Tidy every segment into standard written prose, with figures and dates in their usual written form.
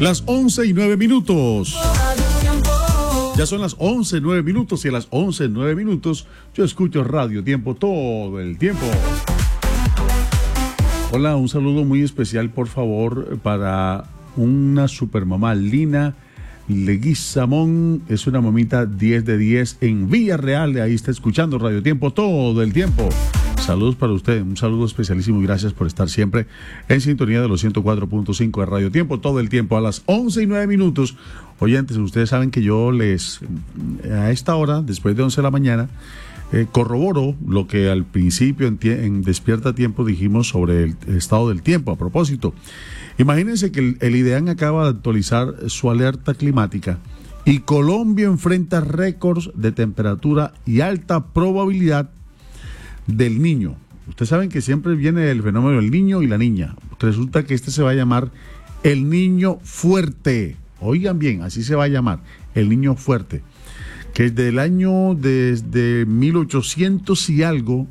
Las 11:09. Ya son las 11:09 y a las 11:09 yo escucho Radio Tiempo todo el tiempo. Hola, un saludo muy especial, por favor, para una supermamá, Lina Leguizamón. Es una mamita 10 de 10 en Villarreal. Ahí está escuchando Radio Tiempo todo el tiempo. Saludos para usted, un saludo especialísimo y gracias por estar siempre en sintonía de los 104.5 de Radio Tiempo todo el tiempo. A las 11:09. Oyentes, ustedes saben que yo a esta hora, después de 11 de la mañana, corroboro lo que al principio en Despierta Tiempo dijimos sobre el estado del tiempo. A propósito, imagínense que el IDEAN acaba de actualizar su alerta climática y Colombia enfrenta récords de temperatura y alta probabilidad del Niño. Ustedes saben que siempre viene el fenómeno del Niño y la Niña. Resulta que este se va a llamar el Niño Fuerte. Oigan bien, así se va a llamar, el Niño Fuerte. Que desde 1800 y algo,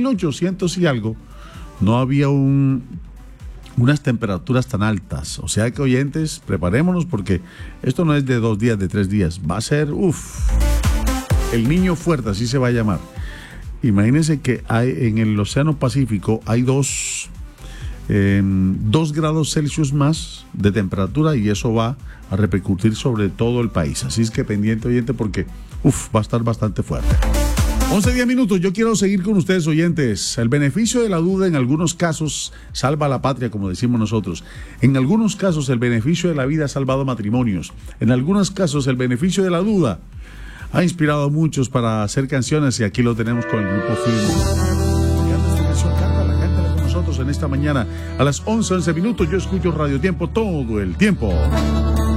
no había unas temperaturas tan altas. O sea que, oyentes, preparémonos porque esto no es de 2 días, de 3 días. Va a ser, el Niño Fuerte, así se va a llamar. Imagínense que en el Océano Pacífico hay 2 grados Celsius más de temperatura y eso va a repercutir sobre todo el país. Así es que pendiente, oyente, porque va a estar bastante fuerte. 11:10. Yo quiero seguir con ustedes, oyentes. El beneficio de la duda en algunos casos salva a la patria, como decimos nosotros. En algunos casos el beneficio de la vida ha salvado matrimonios. En algunos casos el beneficio de la duda ha inspirado a muchos para hacer canciones y aquí lo tenemos con el grupo Firme. Cántala con nosotros en esta mañana. A las 11:11. Yo escucho Radio Tiempo todo el tiempo.